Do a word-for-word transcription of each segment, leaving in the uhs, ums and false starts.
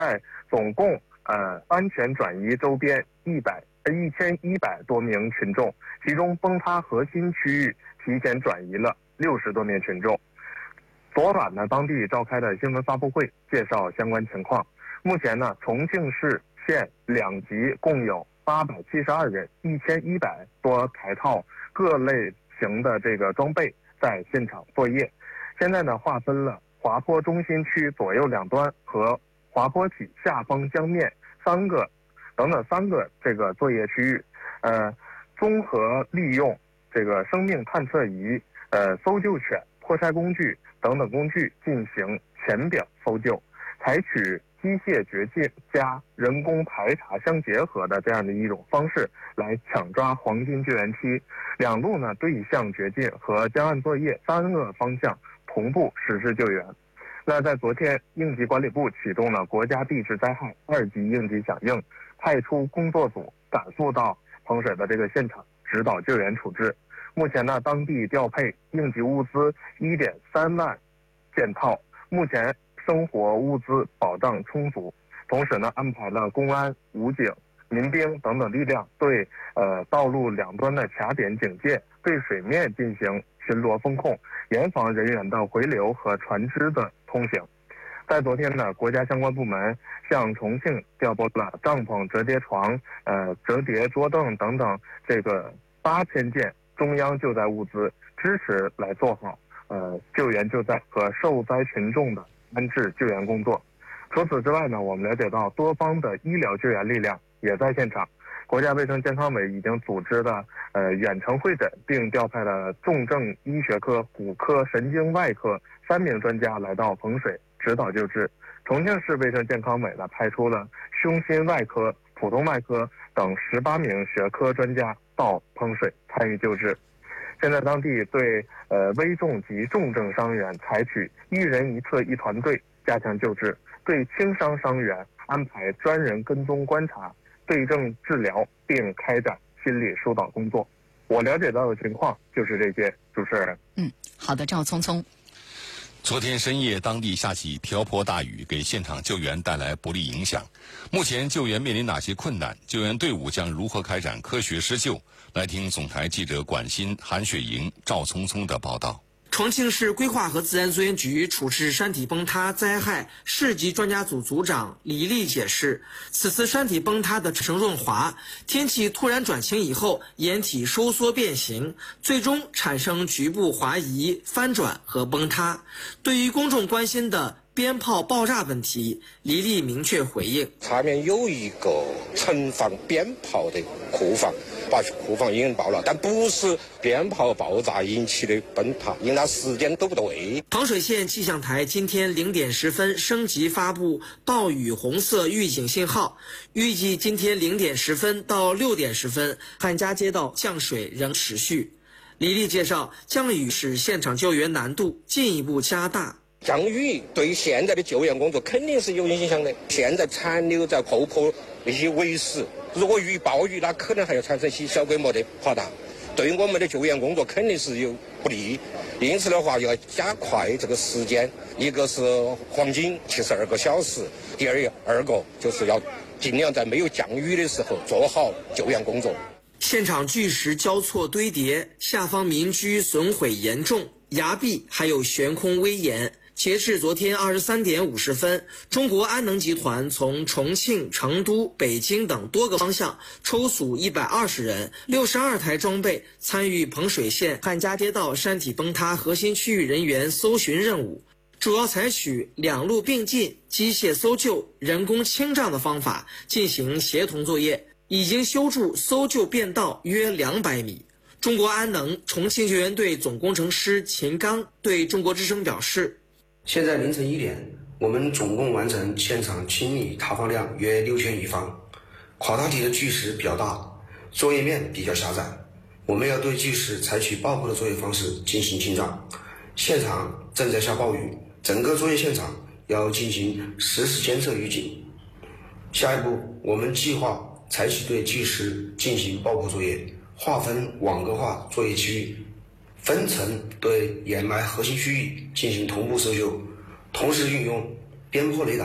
总共呃安全转移周边一百一千一百多名群众，其中崩塌核心区域提前转移了六十多名群众。昨晚呢，当地召开的新闻发布会介绍相关情况。目前呢，重庆市县两级共有八百七十二人，一千一百多台套各类型的这个装备在现场作业。现在呢，划分了滑坡中心区左右两端和滑坡体下方江面三个等等三个这个作业区域，呃，综合利用这个生命探测仪、呃搜救犬、破拆工具等等工具进行浅表搜救，采取机械掘进加人工排查相结合的这样的一种方式来抢抓黄金救援期。两路呢对向掘进和江岸作业三个方向同步实施救援。那在昨天，应急管理部启动了国家地质灾害二级应急响应，派出工作组赶速到彭水的这个现场指导救援处置。目前呢，当地调配应急物资一点三万件套，目前生活物资保障充足。同时呢，安排了公安、武警、民兵等等力量对呃道路两端的卡点警戒，对水面进行巡逻风控，严防人员的回流和船只的通行。在昨天呢，国家相关部门向重庆调拨了帐篷、折叠床、呃折叠桌凳等等这个八千件中央救灾物资，支持来做好呃救援救灾和受灾群众的安置救援工作。除此之外呢，我们了解到多方的医疗救援力量也在现场。国家卫生健康委已经组织了呃远程会诊，并调派了重症医学科、骨科、神经外科三名专家来到彭水指导救治。重庆市卫生健康委呢派出了胸心外科、普通外科等十八名学科专家到彭水参与救治。现在当地对呃危重及重症伤员采取一人一侧一团队加强救治，对轻伤伤员安排专人跟踪观察、对症治疗，并开展心理疏导工作。我了解到的情况就是这些，主持人。 嗯，好的，赵聪聪。 昨天深夜，当地下起瓢泼大雨，给现场救援带来不利影响。目前救援面临哪些困难？救援队伍将如何开展科学施救？来听总台记者管欣、韩雪莹、赵聪聪的报道。 重庆市规划和自然资源局处置山体崩塌灾害市级专家组组长李丽解释，此次山体崩塌的产生润滑，天气突然转晴以后，岩体收缩变形，最终产生局部滑移、翻转和崩塌。对于公众关心的鞭炮爆炸问题，李丽明确回应： 下面有一个存放鞭炮的库房，把库房引爆了，但不是鞭炮爆炸引起的崩塌，因为它时间都不对。 彭水县气象台今天零点十分升级发布暴雨红色预警信号，预计今天零点十分到六点十分，汉家街道降水仍持续。李丽介绍，降雨使现场救援难度进一步加大。 降雨对现在的救援工作肯定是有影响的，现在残留在后坡那些围石，如果遇暴雨，那可能还要产生些小规模的滑塌，对于我们的救援工作肯定是有不利。因此的话，要加快这个时间，一个是黄金七十二个小时，第二二个就是要尽量在没有降雨的时候做好救援工作。 现场巨石交错堆叠，下方民居损毁严重，崖壁还有悬空危岩。截至昨天二十三点五十分，中国安能集团从重庆、成都、北京等多个方向抽组一百二十人、六十二台装备参与彭水县汉家街道山体崩塌核心区域人员搜寻任务，主要采取两路并进、机械搜救、人工清障的方法进行协同作业，已经修筑搜救便道约两百米。中国安能重庆救援队总工程师秦刚对中国之声表示， 现在凌晨一点，我们总共完成现场清理塌方量约六千余方，垮塌体的巨石比较大，作业面比较狭窄，我们要对巨石采取爆破的作业方式进行清障。现场正在下暴雨，整个作业现场要进行实时监测预警。下一步，我们计划采取对巨石进行爆破作业，划分网格化作业区域，分层对掩埋核心区域进行同步搜救，同时运用边坡雷达、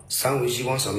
三维激光扫描。